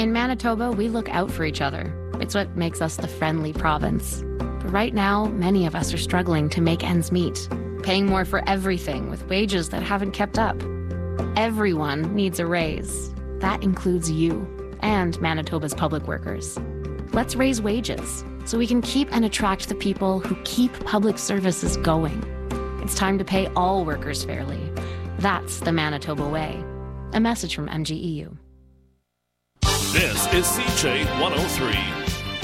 In Manitoba, we look out for each other. It's what makes us the friendly province. But right now, many of us are struggling to make ends meet, paying more for everything with wages that haven't kept up. Everyone needs a raise. That includes you and Manitoba's public workers. Let's raise wages so we can keep and attract the people who keep public services going. It's time to pay all workers fairly. That's the Manitoba way. A message from MGEU. This is CJ 103.